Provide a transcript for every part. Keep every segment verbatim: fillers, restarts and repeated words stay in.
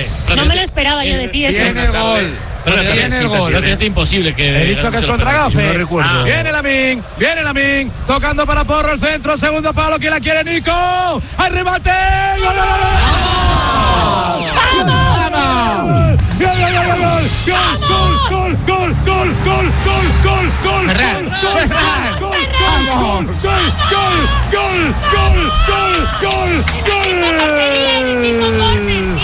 No me lo esperaba yo de ti. Viene el gol. Pero viene el gol. Es imposible que. He dicho que es contra Gafe. No recuerdo. Ah. Viene Lamin, viene Lamin, tocando para Porro el centro, segundo palo, ¿quién la quiere? Nico. ¡Al remate! ¡Gol, gol, gol! ¡Vamos! ¡Vamos! ¡Gol, gol, gol, gol! ¡Gol, gol, gol, gol, gol, gol, gol, gol! Ferran, Ferran. ¡Gol, gol, gol, gol, gol, gol, gol, gol, gol!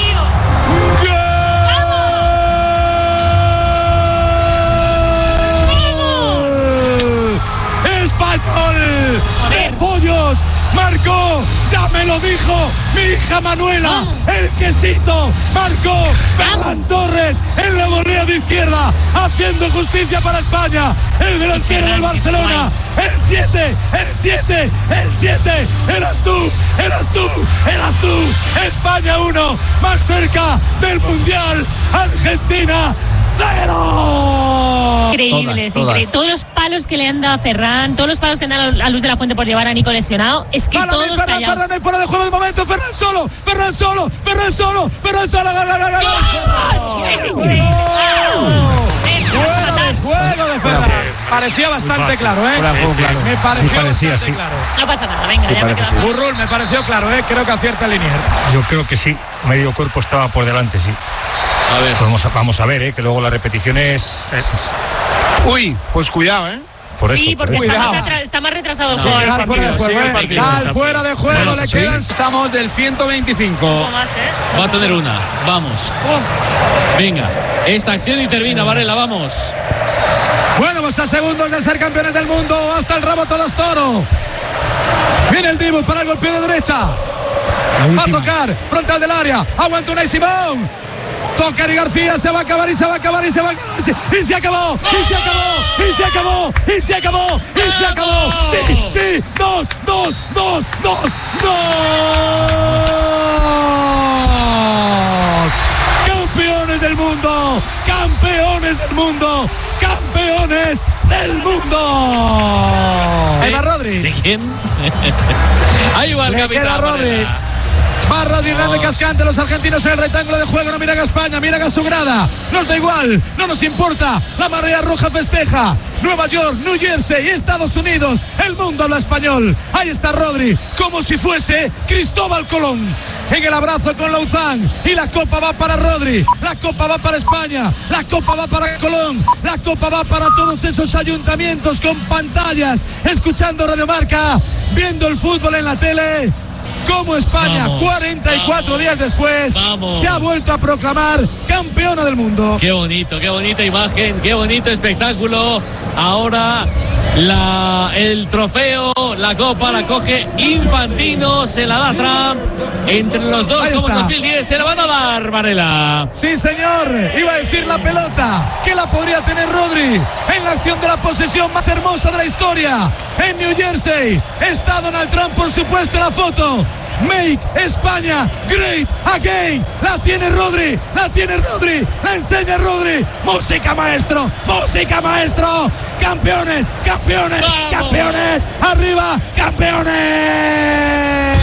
¡Español! ¡De pollos! Marcó, ya me lo dijo mi hija Manuela, el quesito, marcó Ferran Torres en la volea de izquierda, haciendo justicia para España, el delantero del Barcelona, el siete, el siete, el siete, eras tú, eras tú, eras tú, España uno, más cerca del Mundial, Argentina cero. Increíble, Todas, increíble. Todos los palos que le han dado a Ferran, todos los palos que han dado a Luz de la Fuente por llevar a Nico lesionado, es que Ferran, todos Ferran, callados. Ferran, fuera de juego de momento, Ferran solo, Ferran solo, Ferran solo, Ferran solo, gol, gol, gol, gol. ¡Es increíble! Fuera de juego de Ferran. Parecía bastante claro, ¿eh? Fuera de juego, claro. Me pareció Sí, parecía, bastante sí. claro. No pasa nada, venga, Sí, ya me parece, quedo. sí. Burrul, me pareció claro, ¿eh? Creo que acierta Linier. Yo creo que sí. Medio cuerpo estaba por delante, sí. A ver. Vamos a, vamos a ver, ¿eh? Que luego la repetición es. es- Uy, pues cuidado, ¿eh? por eso. Sí, por porque eso. está más, Cuidado. atra- está más retrasado el Sí, juego. Gal fuera de juego, sigue el ¿eh? partido. Gal fuera de juego, Bueno, le sí. quedan. Estamos del ciento veinticinco. Más, ¿eh? Va a tener una. Vamos. Venga. Esta acción y termina, Varela, vamos. Bueno, pues a segundos de ser campeones del mundo, hasta el rabo todos toro. Viene el Dibu para el golpe de derecha. Va a tocar, frontal del área. Aguanta Unai Simón. Toca Eric García, se va a acabar y se va a acabar y se va a acabar. Y se acabó, y se acabó, y se acabó, y se acabó, y se acabó. Sí, sí, dos, dos, dos, dos, dos. Campeones del mundo, campeones del mundo, campeones del mundo. Ahí va Rodri. ¿De quién? Ahí va el Le capitán. queda Rodri. Varela. Va Rodri Hernández Cascante, los argentinos en el rectángulo de juego, no miran a España, miran a su grada, nos da igual, no nos importa, la marea roja festeja, Nueva York, New Jersey, Estados Unidos, el mundo habla español, ahí está Rodri, como si fuese Cristóbal Colón, en el abrazo con Lauzán, y la copa va para Rodri, la copa va para España, la copa va para Colón, la copa va para todos esos ayuntamientos con pantallas, escuchando Radio Marca, viendo el fútbol en la tele. Como España, Vamos, cuarenta y cuatro vamos, días después, vamos. se ha vuelto a proclamar campeona del mundo. Qué bonito, qué bonita imagen, qué bonito espectáculo. Ahora la, el trofeo, la copa la coge Infantino, se la da Trump. Entre los dos, Ahí como en está. dos mil diez, se la van a dar, Varela. Sí, señor, iba a decir la pelota, que la podría tener Rodri en la acción de la posesión más hermosa de la historia. En New Jersey está Donald Trump, por supuesto, en la foto. Make España great again. La tiene Rodri, la tiene Rodri, la enseña Rodri. Música maestro, música maestro. Campeones, campeones, ¡Vamos! campeones. Arriba, campeones.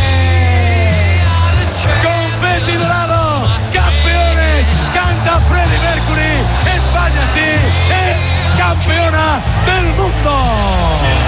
Confeti dorado, campeones. Canta Freddie Mercury. España sí es campeona del mundo.